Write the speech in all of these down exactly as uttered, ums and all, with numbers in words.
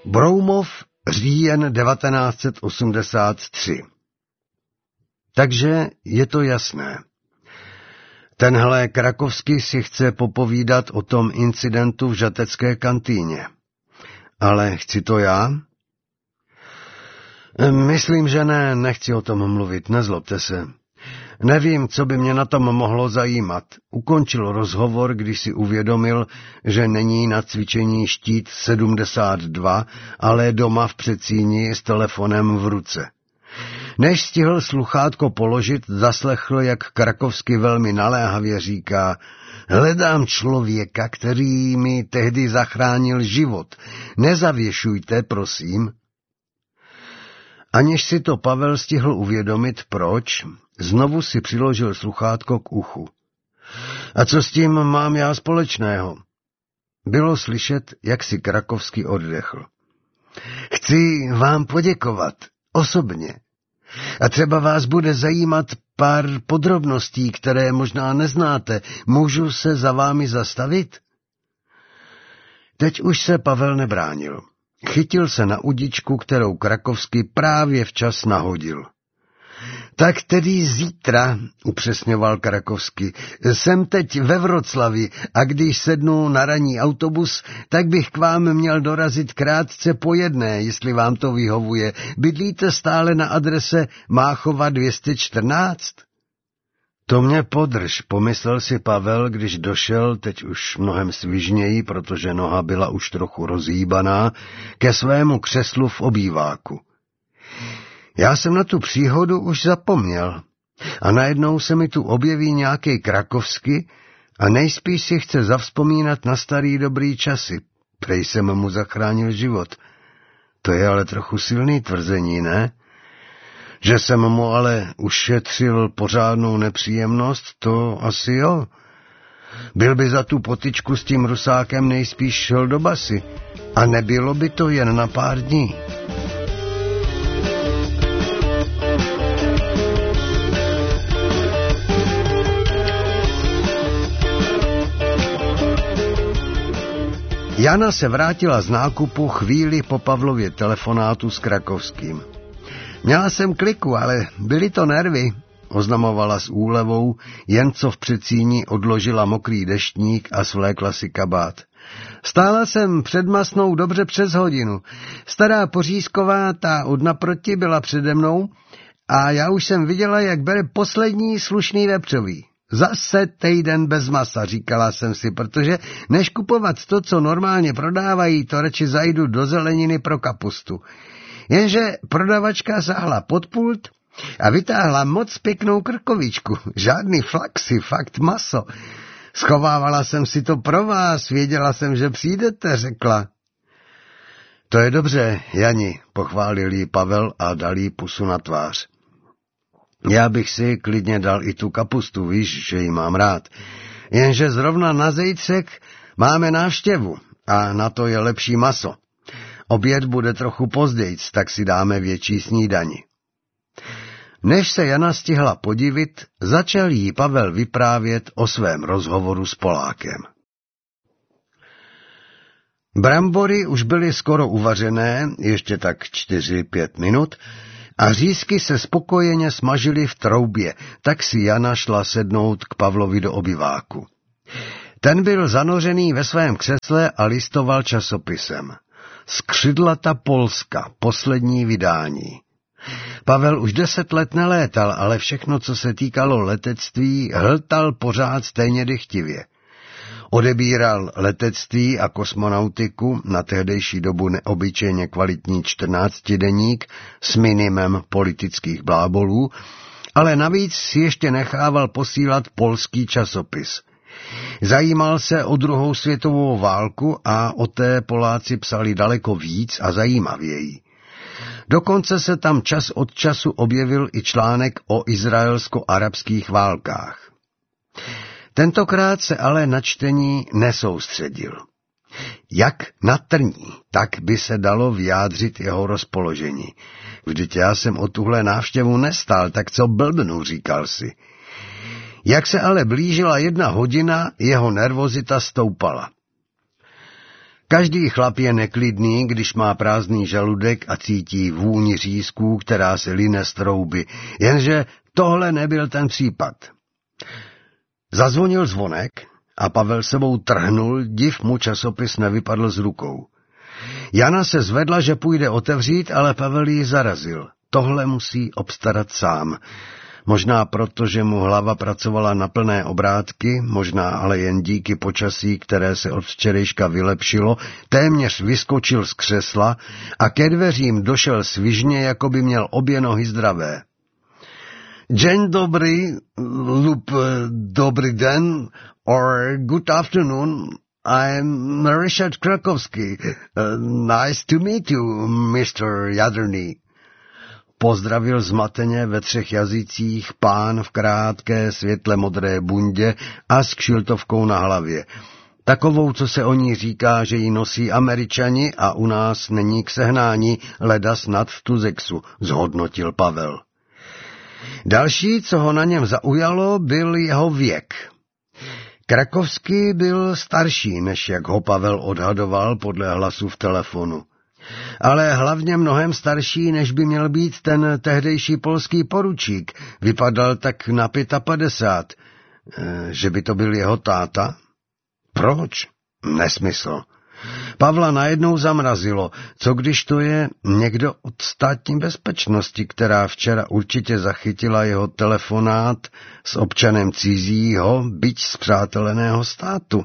Broumov, říjen devatenáct set osmdesát tři. Takže je to jasné. Tenhle Krakovský si chce popovídat o tom incidentu v žatecké kantýně. Ale chci to já? Myslím, že ne, nechci o tom mluvit, nezlobte se. Nevím, co by mě na tom mohlo zajímat. Ukončil rozhovor, když si uvědomil, že není na cvičení štít sedmdesát dva, ale doma v předsíni s telefonem v ruce. Než stihl sluchátko položit, zaslechl, jak Krakovský velmi naléhavě říká: hledám člověka, který mi tehdy zachránil život. Nezavěšujte, prosím. Aniž si to Pavel stihl uvědomit, proč, znovu si přiložil sluchátko k uchu. A co s tím mám já společného? Bylo slyšet, jak si Krakovský oddechl. Chci vám poděkovat, osobně. A třeba vás bude zajímat pár podrobností, které možná neznáte. Můžu se za vámi zastavit? Teď už se Pavel nebránil. Chytil se na udičku, kterou Krakovský právě včas nahodil. Tak tedy zítra, upřesňoval Krakovský, jsem teď ve Vroclavi a když sednu na ranní autobus, tak bych k vám měl dorazit krátce po jedné, jestli vám to vyhovuje. Bydlíte stále na adrese Máchova dvě stě čtrnáct? To mě podrž, pomyslel si Pavel, když došel, teď už mnohem svižněji, protože noha byla už trochu rozhýbaná, ke svému křeslu v obýváku. Já jsem na tu příhodu už zapomněl a najednou se mi tu objeví nějaký Krakovský a nejspíš si chce zavzpomínat na starý dobrý časy. Prej jsem mu zachránil život. To je ale trochu silný tvrzení, ne? Že jsem mu ale ušetřil pořádnou nepříjemnost, to asi jo. Byl by za tu potyčku s tím Rusákem nejspíš šel do basy a nebylo by to jen na pár dní. Jana se vrátila z nákupu chvíli po Pavlově telefonátu s Krakovským. Měla jsem kliku, ale byly to nervy, oznamovala s úlevou, jen co v předsíni odložila mokrý deštník a svlékla si kabát. Stála jsem před masnou dobře přes hodinu. Stará Pořízková, ta od naproti, byla přede mnou a já už jsem viděla, jak bere poslední slušný vepřový. Zase týden bez masa, říkala jsem si, protože než kupovat to, co normálně prodávají, to radši zajdu do zeleniny pro kapustu. Jenže prodavačka sáhla pod pult a vytáhla moc pěknou krkovičku. Žádný flaxy, fakt maso. Schovávala jsem si to pro vás, věděla jsem, že přijdete, řekla. To je dobře, Jani, pochválil jí Pavel a dal jí pusu na tvář. Já bych si klidně dal i tu kapustu, víš, že ji mám rád. Jenže zrovna na zítřek máme návštěvu a na to je lepší maso. Oběd bude trochu pozdějc, tak si dáme větší snídani. Než se Jana stihla podivit, začal jí Pavel vyprávět o svém rozhovoru s Polákem. Brambory už byly skoro uvařené, ještě tak čtyři, pět minut, a řízky se spokojeně smažily v troubě, tak si Jana šla sednout k Pavlovi do obyváku. Ten byl zanořený ve svém křesle a listoval časopisem. Skřidlata Polska, poslední vydání. Pavel už deset let nelétal, ale všechno, co se týkalo letectví, hltal pořád stejně dychtivě. Odebíral letectví a kosmonautiku, na tehdejší dobu neobyčejně kvalitní čtrnáctidenník s minimem politických blábolů, ale navíc si ještě nechával posílat polský časopis. Zajímal se o druhou světovou válku a o té Poláci psali daleko víc a zajímavěji. Dokonce se tam čas od času objevil i článek o izraelsko-arabských válkách. Tentokrát se ale na čtení nesoustředil. Jak na trní, tak by se dalo vyjádřit jeho rozpoložení. Vždyť já jsem o tuhle návštěvu nestál, tak co blbnu, říkal si. Jak se ale blížila jedna hodina, jeho nervozita stoupala. Každý chlap je neklidný, když má prázdný žaludek a cítí vůni řízků, která se line z trouby, jenže tohle nebyl ten případ. Zazvonil zvonek a Pavel sebou trhnul, div mu časopis nevypadl z rukou. Jana se zvedla, že půjde otevřít, ale Pavel ji zarazil. Tohle musí obstarat sám. Možná proto, že mu hlava pracovala na plné obrátky, možná ale jen díky počasí, které se od včerejška vylepšilo, téměř vyskočil z křesla a ke dveřím došel svižně, jako by měl obě nohy zdravé. Dzień dobry, lub dobrý den, or good afternoon, I'm Ryszard Krakowski. Uh, nice to meet you, mister Jadrný. Pozdravil zmateně ve třech jazycích pán v krátké světle modré bundě a s kšiltovkou na hlavě. Takovou, co se o ní říká, že ji nosí Američani a u nás není k sehnání, leda snad v Tuzexu, zhodnotil Pavel. Další, co ho na něm zaujalo, byl jeho věk. Krakovský byl starší, než jak ho Pavel odhadoval podle hlasu v telefonu. Ale hlavně mnohem starší, než by měl být ten tehdejší polský poručík. Vypadal tak na padesát pět. E, že by to byl jeho táta? Proč? Nesmysl. Pavla najednou zamrazilo, co když to je někdo od státní bezpečnosti, která včera určitě zachytila jeho telefonát s občanem cizího, byť spřáteleného státu.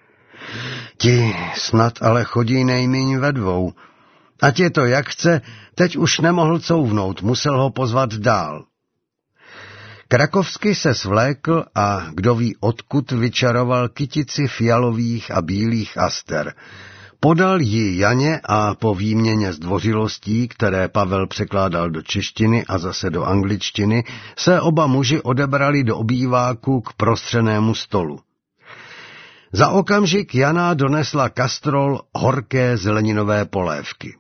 Ti snad ale chodí nejmíň ve dvou. Ať je to jak chce, teď už nemohl couvnout, musel ho pozvat dál. Krakovský se svlékl a kdo ví odkud vyčaroval kytici fialových a bílých aster. Podal ji Janě a po výměně zdvořilostí, které Pavel překládal do češtiny a zase do angličtiny, se oba muži odebrali do obýváku k prostřenému stolu. Za okamžik Jana donesla kastrol horké zeleninové polévky.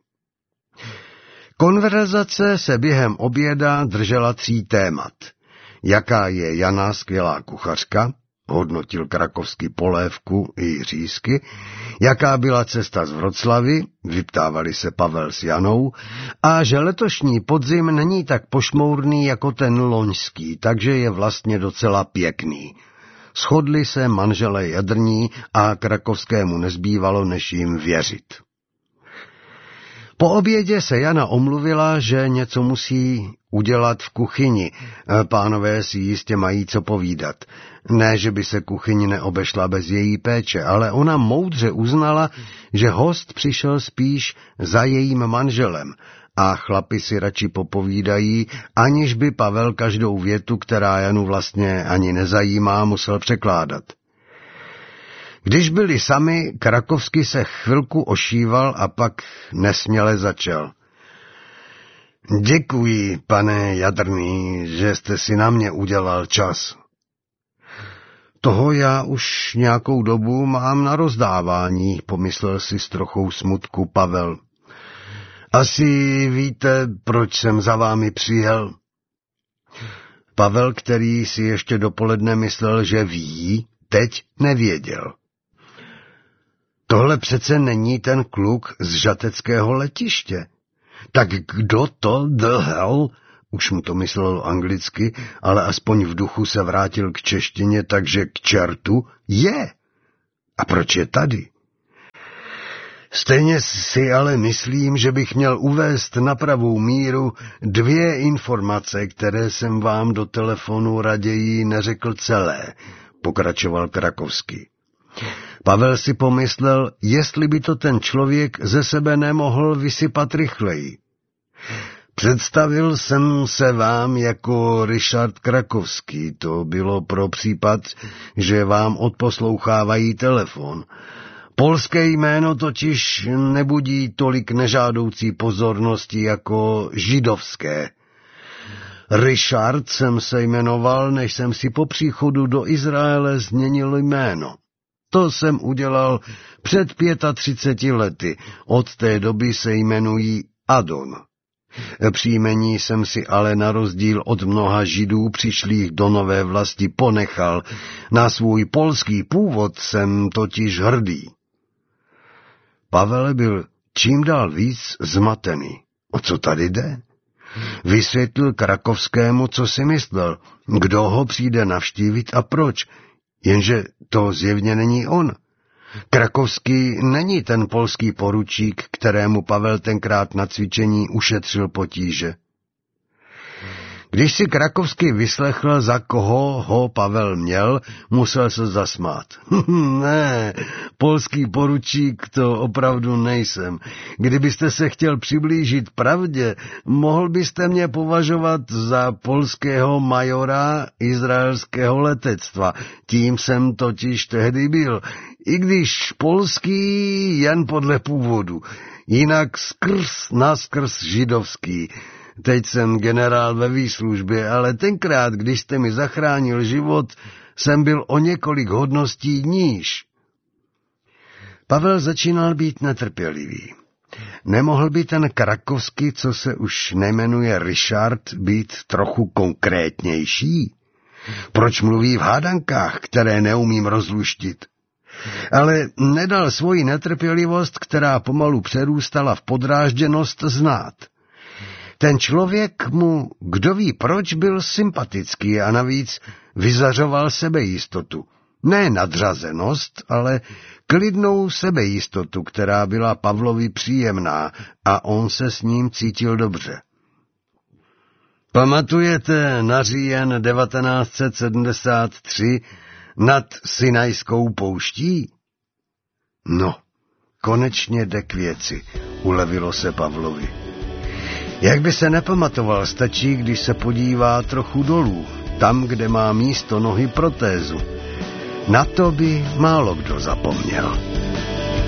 Konverzace se během oběda držela tří témat. Jaká je Jana skvělá kuchařka, hodnotil Krakovský polévku i řízky, jaká byla cesta z Vroclavy, vyptávali se Pavel s Janou, a že letošní podzim není tak pošmourný jako ten loňský, takže je vlastně docela pěkný. Shodli se manželé Jadrní a Krakovskému nezbývalo, než jim věřit. Po obědě se Jana omluvila, že něco musí udělat v kuchyni. Pánové si jistě mají co povídat. Ne, že by se kuchyni neobešla bez její péče, ale ona moudře uznala, že host přišel spíš za jejím manželem a chlapi si radši popovídají, aniž by Pavel každou větu, která Janu vlastně ani nezajímá, musel překládat. Když byli sami, Krakovský se chvilku ošíval a pak nesměle začal. Děkuji, pane Jadrný, že jste si na mě udělal čas. Toho já už nějakou dobu mám na rozdávání, pomyslel si s trochou smutku Pavel. Asi víte, proč jsem za vámi přijel? Pavel, který si ještě dopoledne myslel, že ví, teď nevěděl. Tohle přece není ten kluk z žateckého letiště. Tak kdo to the hell? Už mu to myslel anglicky, ale aspoň v duchu se vrátil k češtině, takže k čertu je. A proč je tady? Stejně si ale myslím, že bych měl uvést na pravou míru dvě informace, které jsem vám do telefonu raději neřekl celé, pokračoval Krakovský. Pavel si pomyslel, jestli by to ten člověk ze sebe nemohl vysypat rychleji. Představil jsem se vám jako Ryszard Krakovský, to bylo pro případ, že vám odposlouchávají telefon. Polské jméno totiž nebudí tolik nežádoucí pozornosti jako židovské. Ryszard jsem se jmenoval, než jsem si po příchodu do Izraele změnil jméno. To jsem udělal před třiceti pěti lety, od té doby se jmenují Adon. Příjmení jsem si ale na rozdíl od mnoha židů přišlých do nové vlasti ponechal. Na svůj polský původ jsem totiž hrdý. Pavel byl čím dál víc zmatený. O co tady jde? Vysvětlil Krakovskému, co si myslel, kdo ho přijde navštívit a proč, jenže to zjevně není on. Krakovský není ten polský poručík, kterému Pavel tenkrát na cvičení ušetřil potíže. Když si Krakovský vyslechl, za koho ho Pavel měl, musel se zasmát. Ne, polský poručík to opravdu nejsem. Kdybyste se chtěl přiblížit pravdě, mohl byste mě považovat za polského majora izraelského letectva. Tím jsem totiž tehdy byl, i když polský jen podle původu, jinak skrz naskrz židovský. Teď jsem generál ve výslužbě, ale tenkrát, když jste mi zachránil život, jsem byl o několik hodností níž. Pavel začínal být netrpělivý. Nemohl by ten Krakovský, co se už nejmenuje Richard, být trochu konkrétnější? Proč mluví v hádankách, které neumím rozluštit? Ale nedal svoji netrpělivost, která pomalu přerůstala v podrážděnost, znát. Ten člověk mu, kdo ví proč, byl sympatický a navíc vyzařoval sebejistotu. Ne nadřazenost, ale klidnou sebejistotu, která byla Pavlovi příjemná a on se s ním cítil dobře. Pamatujete na říjen devatenáct set sedmdesát tři nad Sinajskou pouští? No, konečně jde k věci, ulevilo se Pavlovi. Jak by se nepamatoval, stačí, když se podívá trochu dolů, tam, kde má místo nohy protézu. Na to by málo kdo zapomněl.